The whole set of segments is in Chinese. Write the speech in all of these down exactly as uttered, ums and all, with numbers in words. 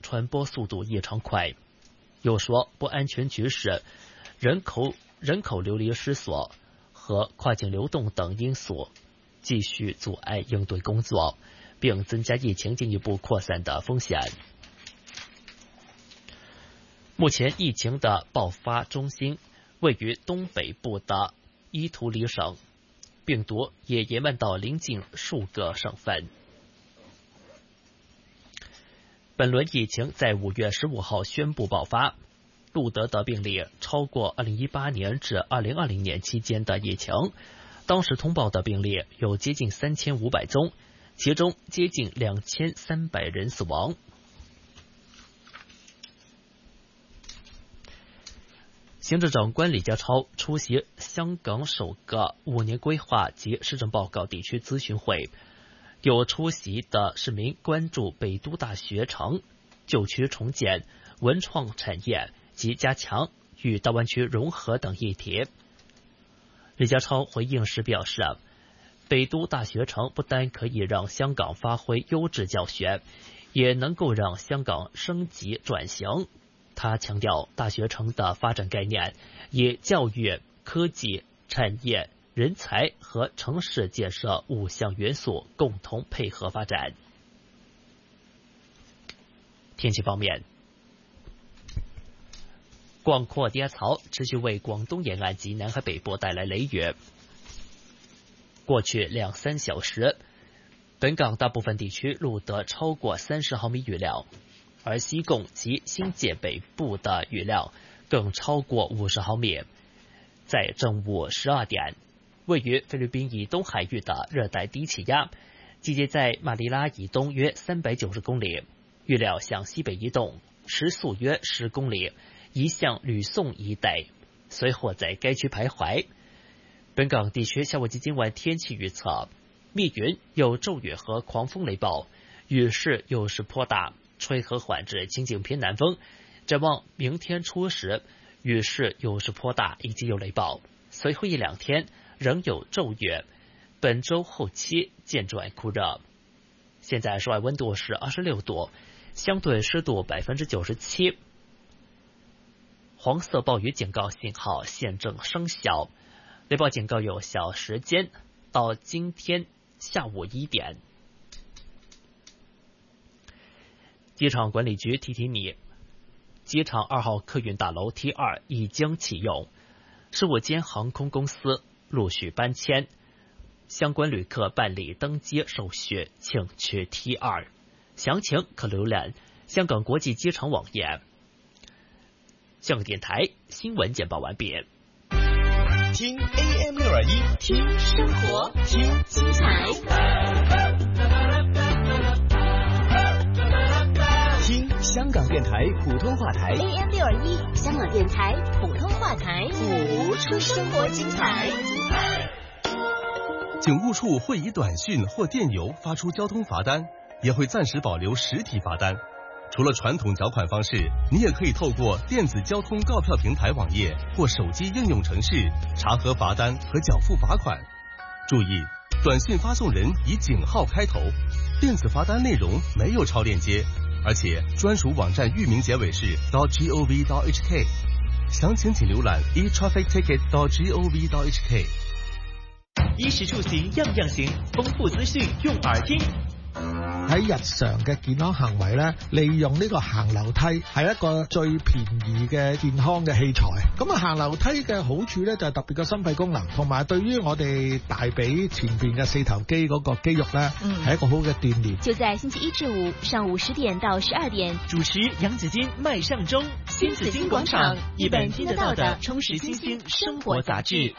传播速度异常快。又说不安全局势、人口人口流离失所和跨境流动等因素继续阻碍应对工作，并增加疫情进一步扩散的风险。目前疫情的爆发中心位于东北部的伊图里省，病毒也延漫到邻近数个省份。本轮疫情在五月十五号宣布爆发，录得的病例超过二零一八年至二零二零年期间的疫情，当时通报的病例有接近三千五百宗，其中接近两千三百人死亡。行政长官李家超出席香港首个五年规划及施政报告地区咨询会，有出席的市民关注北都大学城、旧区重建、文创产业及加强与大湾区融合等议题。李家超回应时表示，北都大学城不单可以让香港发挥优质教学，也能够让香港升级转型。他强调，大学城的发展概念以教育、科技、产业、人才和城市建设五项元素共同配合发展。天气方面，广阔低压槽持续为广东沿岸及南海北部带来雷雨。过去两三小时，本港大部分地区录得超过三十毫米雨量，而西贡及新界北部的雨量更超过五十毫米。在正午十二点，位于菲律宾以东海域的热带低气压集结在马尼拉以东约三百九十公里，预料向西北移动，时速约十公里，移向吕宋一带，随后在该区徘徊。本港地区下午及今晚天气预测：密云有骤雨和狂风雷暴，雨势有时颇大，吹和缓至清劲偏南风。展望明天初时，雨势有时颇大，以及有雷暴，随后一两天仍有骤雨，本周后期渐转酷热。现在室外温度是二十六度，相对湿度百分之九十七。黄色暴雨警告信号现正生效，雷暴警告有效时间到今天下午一点。机场管理局提提你，机场二号客运大楼 T 二 已经启用，十五间航空公司陆续搬迁，相关旅客办理登机手续，请去 T 二。详情可浏览香港国际机场网页。香港电台新闻简报完毕。 听 A M 六二一， 听生活，听精彩， 听香港电台普通话台 A M 六二一，香港电台普通话台，谱出生活精彩。 警务处会以短讯或电邮发出交通罚单，也会暂时保留实体罚单。除了传统缴款方式，你也可以透过电子交通告票平台网页或手机应用程式查核罚单和缴付罚款。注意，短信发送人以井号开头，电子罚单内容没有超链接，而且专属网站域名结尾是 .gov.hk。详情请瀏览 e traffic ticket dot gov dot hk。 衣食住行樣樣行，豐富資訊用耳聽。 喺日常嘅健康行為咧，利用呢個行樓梯係一個最便宜嘅健康嘅器材。咁啊，行樓梯嘅好處咧就係特別嘅心肺功能，同埋對於我哋大髀前邊嘅四頭肌嗰個肌肉咧，係、嗯、一個好嘅鍛鍊。 就在星期一至五上午十點到十二點， 主持楊子矜、麥尚中，新紫荊廣場，一本聽得到的充實新鮮生活雜誌。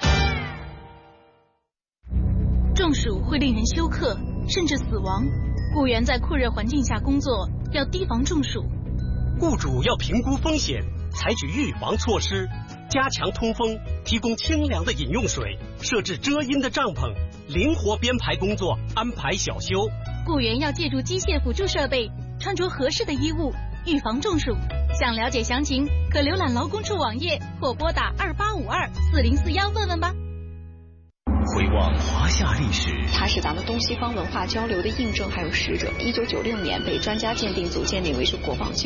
中暑會令人休克，甚至死亡。雇員在酷熱環境下工作，要提防中暑。 雇主要評估風險，採取預防措施，加強通風，提供清涼的飲用水，設置遮陰的帳篷，靈活編排工作，安排小休。 雇員要借助機械輔助設備，穿着合適的衣物，預防中暑。想了解詳情，可瀏覽勞工處網頁或撥打二八五二四零四幺問問吧。 回望華夏歷史， 它是咱們東西方文化交流的印證還有使者。一九九六年被專家鑑定組鑑定為是國寶級。